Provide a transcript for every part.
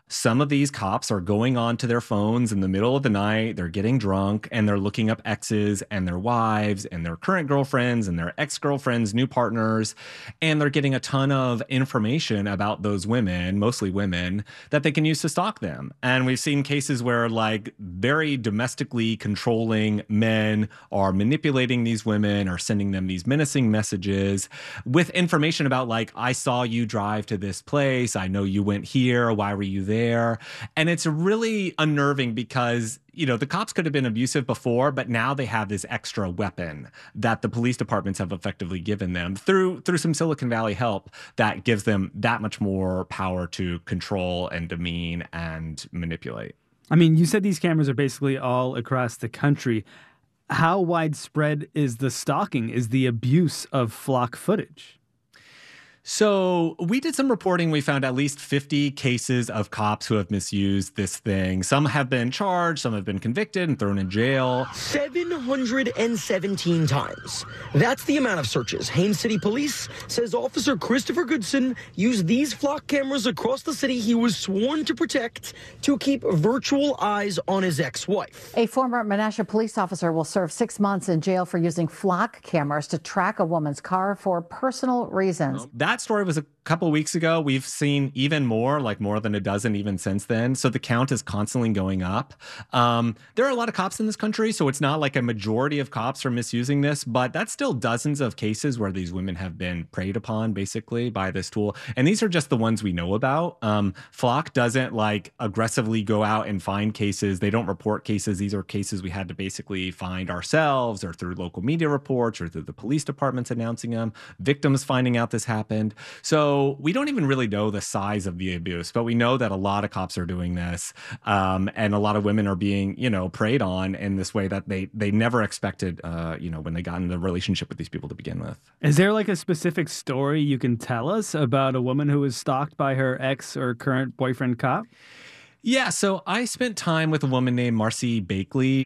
some of these cops are going onto their phones in the middle of the night. They're getting drunk and they're looking up exes and their wives and their current girlfriends and their ex-girlfriends, new partners. And they're getting a ton of information about those women, mostly women, that they can use to stalk them. And we've seen cases where like very domestically controlling men are manipulating these women or sending them these menacing messages with information about like, I saw you drive to this place. I know you went here. Why were you there? And it's really unnerving because, you know, the cops could have been abusive before, but now they have this extra weapon that the police departments have effectively given them through some Silicon Valley help that gives them that much more power to control and demean and manipulate. I mean, you said these cameras are basically all across the country. How widespread is the stalking, is the abuse of flock footage? So we did some reporting. We found at least 50 cases of cops who have misused this thing. Some have been charged, some have been convicted and thrown in jail. 717 times. That's the amount of searches. Haines City Police says Officer Christopher Goodson used these flock cameras across the city he was sworn to protect to keep virtual eyes on his ex-wife. A former Menasha police officer will serve 6 months in jail for using flock cameras to track a woman's car for personal reasons. That story was a couple weeks ago. We've seen even more, like more than a dozen even since then. So the count is constantly going up. There are a lot of cops in this country, so it's not like a majority of cops are misusing this, but that's still dozens of cases where these women have been preyed upon basically by this tool. And these are just the ones we know about. Flock doesn't like aggressively go out and find cases. They don't report cases. These are cases we had to basically find ourselves or through local media reports or through the police departments announcing them, victims finding out this happened. So we don't even really know the size of the abuse, but we know that a lot of cops are doing this, and a lot of women are being, you know, preyed on in this way that they never expected, you know, when they got in the relationship with these people to begin with. Is there like a specific story you can tell us about a woman who was stalked by her ex or current boyfriend cop? Yeah, so I spent time with a woman named Marcy Bakley.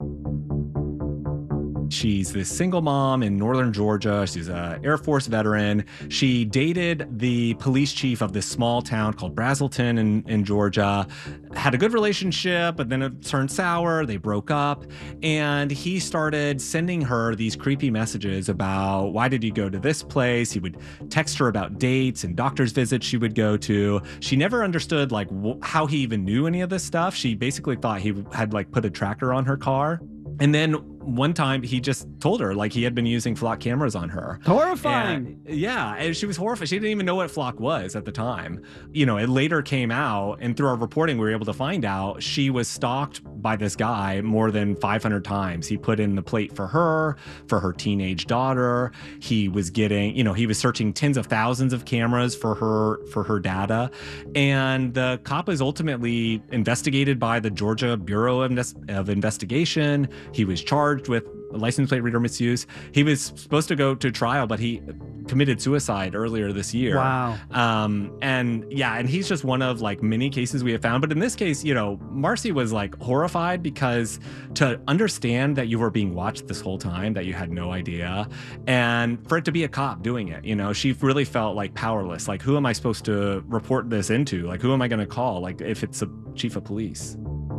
She's this single mom in northern Georgia. She's an Air Force veteran. She dated the police chief of this small town called Brazelton in Georgia, had a good relationship, but then it turned sour. They broke up. And he started sending her these creepy messages about, why did you go to this place? He would text her about dates and doctor's visits she would go to. She never understood like how he even knew any of this stuff. She basically thought he had like put a tracker on her car. And then one time he just told her like he had been using flock cameras on her. Horrifying. And she was horrified. She didn't even know what flock was at the time. You know, it later came out, and through our reporting, we were able to find out she was stalked by this guy more than 500 times. He put in the plate for her teenage daughter. He was getting, you know, he was searching tens of thousands of cameras for her data. And the cop was ultimately investigated by the Georgia Bureau of Investigation. He was charged with license plate reader misuse. He was supposed to go to trial, but he committed suicide earlier this year. Wow. And he's just one of like many cases we have found. But in this case, you know, Marcy was like horrified because to understand that you were being watched this whole time, that you had no idea, and for it to be a cop doing it, you know, she really felt like powerless. Like, who am I supposed to report this into? Like, who am I going to call? Like, if it's a chief of police.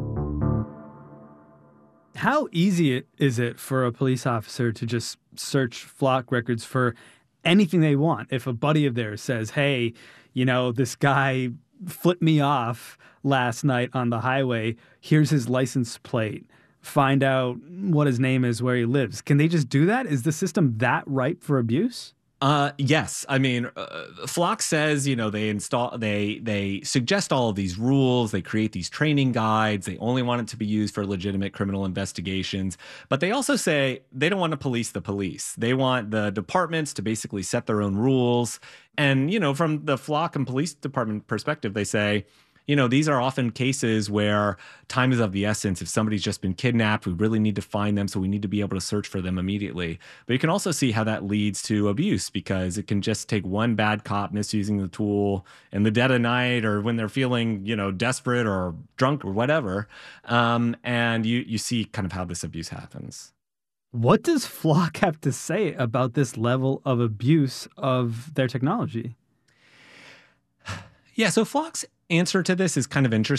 How easy is it for a police officer to just search flock records for anything they want? If a buddy of theirs says, hey, you know, this guy flipped me off last night on the highway, here's his license plate, find out what his name is, where he lives. Can they just do that? Is the system that ripe for abuse? Yes. I mean, Flock says, you know, they suggest all of these rules. They create these training guides. They only want it to be used for legitimate criminal investigations. But they also say they don't want to police the police. They want the departments to basically set their own rules. And, you know, from the Flock and police department perspective, they say, you know, these are often cases where time is of the essence. If somebody's just been kidnapped, we really need to find them, so we need to be able to search for them immediately. But you can also see how that leads to abuse, because it can just take one bad cop misusing the tool in the dead of night or when they're feeling, you know, desperate or drunk or whatever. And you see kind of how this abuse happens. What does Flock have to say about this level of abuse of their technology? Yeah, so Flock's answer to this is kind of interesting.